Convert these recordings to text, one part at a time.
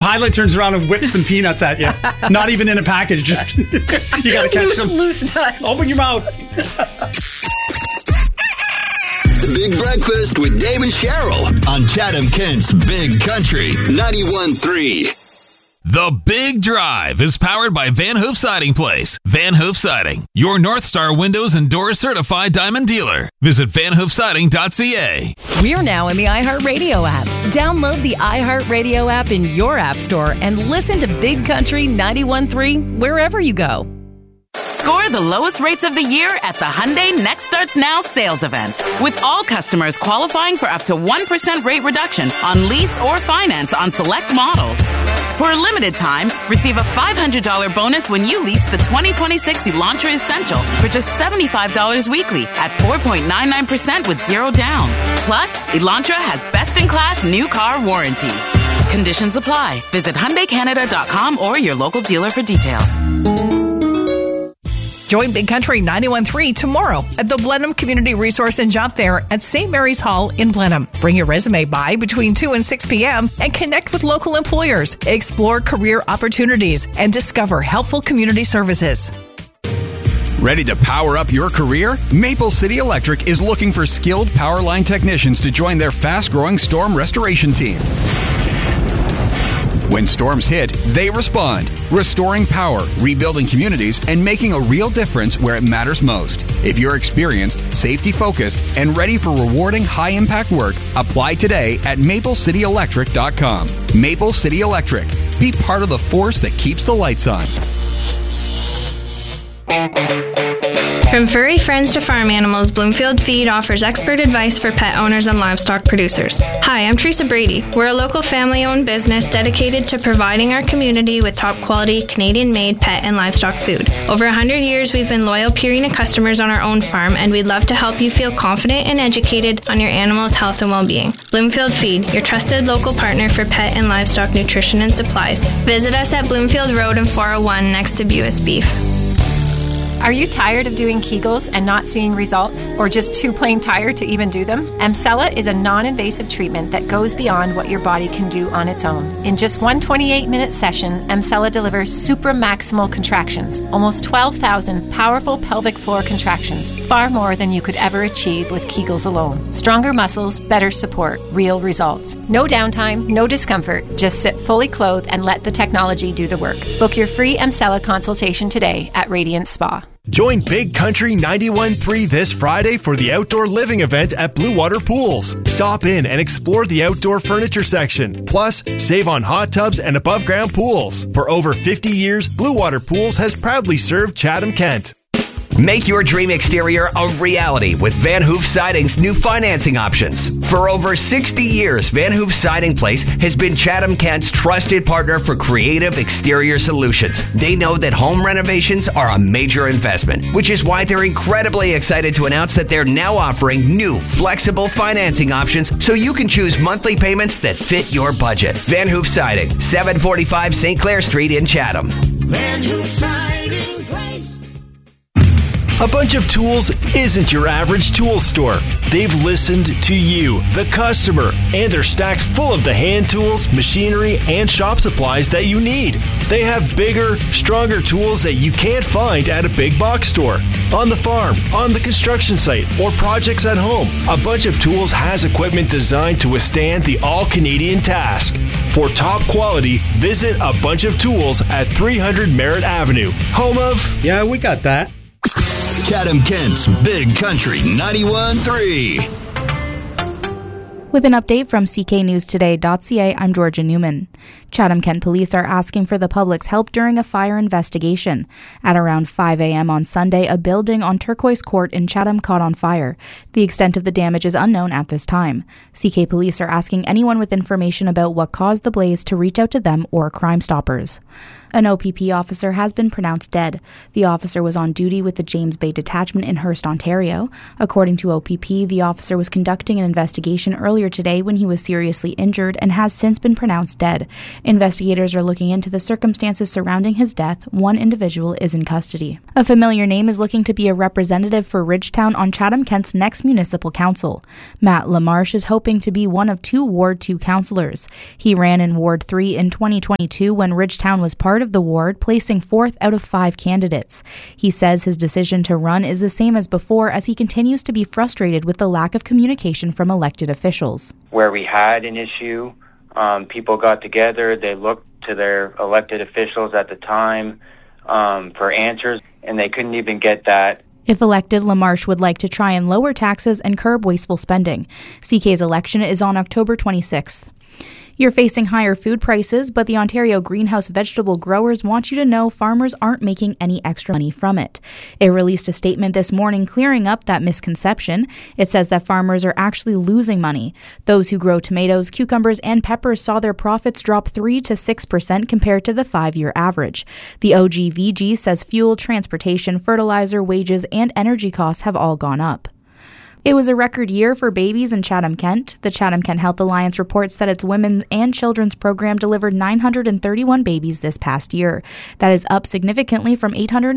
Highlight turns around and whips some peanuts at you. Not even in a package. Just you got to catch some loose nuts. Open your mouth. The Big Breakfast with Dave and Cheryl on Chatham-Kent's Big Country 91.3. The Big Drive is powered by Van Hoof Siding Place. Van Hoof Siding, your North Star Windows and Doors certified diamond dealer. Visit vanhoofsiding.ca. We're now in the iHeartRadio app. Download the iHeartRadio app in your app store and listen to Big Country 91.3 wherever you go. Score the lowest rates of the year at the Hyundai Next Starts Now sales event. With all customers qualifying for up to 1% rate reduction on lease or finance on select models. For a limited time, receive a $500 bonus when you lease the 2026 Elantra Essential for just $75 weekly at 4.99% with zero down. Plus, Elantra has best-in-class new car warranty. Conditions apply. Visit HyundaiCanada.com or your local dealer for details. Join Big Country 91.3 tomorrow at the Blenheim Community Resource and Job Fair at St. Mary's Hall in Blenheim. Bring your resume by between 2 and 6 p.m. and connect with local employers, explore career opportunities, and discover helpful community services. Ready to power up your career? Maple City Electric is looking for skilled power line technicians to join their fast-growing storm restoration team. When storms hit, they respond, restoring power, rebuilding communities, and making a real difference where it matters most. If you're experienced, safety-focused, and ready for rewarding high-impact work, apply today at maplecityelectric.com. Maple City Electric. Be part of the force that keeps the lights on. From furry friends to farm animals, Bloomfield Feed offers expert advice for pet owners and livestock producers. Hi, I'm Teresa Brady. We're a local family-owned business dedicated to providing our community with top-quality, Canadian-made pet and livestock food. Over 100 years, we've been loyal Purina customers on our own farm, and we'd love to help you feel confident and educated on your animal's health and well-being. Bloomfield Feed, your trusted local partner for pet and livestock nutrition and supplies. Visit us at Bloomfield Road and 401 next to Buis Beef. Are you tired of doing Kegels and not seeing results, or just too plain tired to even do them? Emsella is a non-invasive treatment that goes beyond what your body can do on its own. In just one 28-minute session, Emsella delivers supramaximal contractions, almost 12,000 powerful pelvic floor contractions, far more than you could ever achieve with Kegels alone. Stronger muscles, better support, real results. No downtime, no discomfort, just sit fully clothed and let the technology do the work. Book your free Emsella consultation today at Radiant Spa. Join Big Country 91.3 this Friday for the outdoor living event at Blue Water Pools. Stop in and explore the outdoor furniture section. Plus, save on hot tubs and above-ground pools. For over 50 years, Blue Water Pools has proudly served Chatham-Kent. Make your dream exterior a reality with Van Hoof Siding's new financing options. For over 60 years, Van Hoof Siding Place has been Chatham-Kent's trusted partner for creative exterior solutions. They know that home renovations are a major investment, which is why they're incredibly excited to announce that they're now offering new, flexible financing options so you can choose monthly payments that fit your budget. Van Hoof Siding, 745 St. Clair Street in Chatham. Van Hoof Siding Place. A Bunch of Tools isn't your average tool store. They've listened to you, the customer, and they're stacked full of the hand tools, machinery, and shop supplies that you need. They have bigger, stronger tools that you can't find at a big box store. On the farm, on the construction site, or projects at home, A Bunch of Tools has equipment designed to withstand the all-Canadian task. For top quality, visit A Bunch of Tools at 300 Merritt Avenue. Home of... Yeah, we got that. Chatham-Kent's Big Country 91.3. With an update from cknewstoday.ca, I'm Georgia Newman. Chatham-Kent police are asking for the public's help during a fire investigation. At around 5 a.m. on Sunday, a building on Turquoise Court in Chatham caught on fire. The extent of the damage is unknown at this time. CK police are asking anyone with information about what caused the blaze to reach out to them or Crime Stoppers. An OPP officer has been pronounced dead. The officer was on duty with the James Bay Detachment in Hearst, Ontario. According to OPP, the officer was conducting an investigation earlier earlier today when he was seriously injured and has since been pronounced dead. Investigators are looking into the circumstances surrounding his death. One individual is in custody. A familiar name is looking to be a representative for Ridgetown on Chatham-Kent's next municipal council. Matt LaMarche is hoping to be one of 2 Ward 2 councillors. He ran in Ward 3 in 2022 when Ridgetown was part of the ward, placing 4th out of 5 candidates. He says his decision to run is the same as before, as he continues to be frustrated with the lack of communication from elected officials. Where we had an issue, people got together, they looked to their elected officials at the time for answers, and they couldn't even get that. If elected, LaMarche would like to try and lower taxes and curb wasteful spending. CK's election is on October 26th. You're facing higher food prices, but the Ontario Greenhouse Vegetable Growers want you to know farmers aren't making any extra money from it. It released a statement this morning clearing up that misconception. It says that farmers are actually losing money. Those who grow tomatoes, cucumbers, and peppers saw their profits drop 3 to 6% compared to the 5-year average. The OGVG says fuel, transportation, fertilizer, wages, and energy costs have all gone up. It was a record year for babies in Chatham-Kent. The Chatham-Kent Health Alliance reports that its women's and children's program delivered 931 babies this past year. That is up significantly from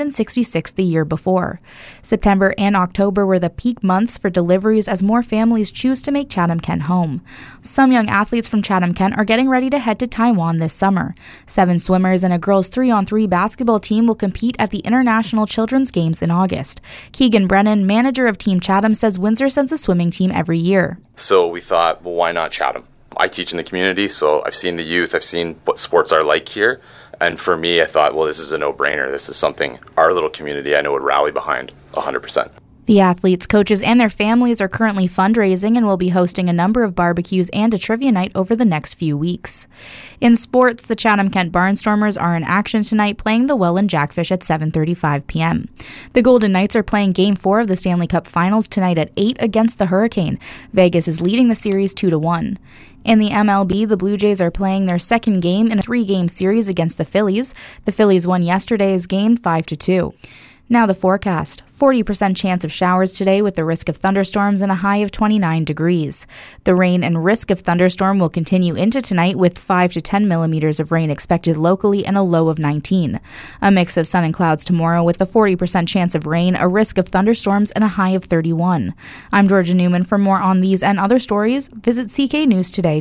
866 the year before. September and October were the peak months for deliveries as more families choose to make Chatham-Kent home. Some young athletes from Chatham-Kent are getting ready to head to Taiwan this summer. 7 swimmers and a girls' 3-on-3 basketball team will compete at the International Children's Games in August. Keegan Brennan, manager of Team Chatham, says Windsor sends a swimming team every year. So we thought, well, why not Chatham? I teach in the community, so I've seen the youth, I've seen what sports are like here. And for me, I thought, well, this is a no-brainer. This is something our little community I know would rally behind 100%. The athletes, coaches, and their families are currently fundraising and will be hosting a number of barbecues and a trivia night over the next few weeks. In sports, the Chatham-Kent Barnstormers are in action tonight, playing the Welland Jackfish at 7:35 p.m. The Golden Knights are playing Game 4 of the Stanley Cup Finals tonight at 8 against the Hurricane. Vegas is leading the series 2-1. In the MLB, the Blue Jays are playing their second game in a 3-game series against the Phillies. The Phillies won yesterday's game 5-2. Now the forecast. 40% chance of showers today with the risk of thunderstorms and a high of 29 degrees. The rain and risk of thunderstorm will continue into tonight with 5 to 10 millimeters of rain expected locally and a low of 19. A mix of sun and clouds tomorrow with a 40% chance of rain, a risk of thunderstorms, and a high of 31. I'm Georgia Newman. For more on these and other stories, visit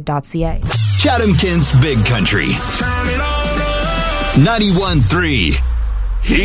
cknewstoday.ca. Chatham-Kent's Big Country. 91.3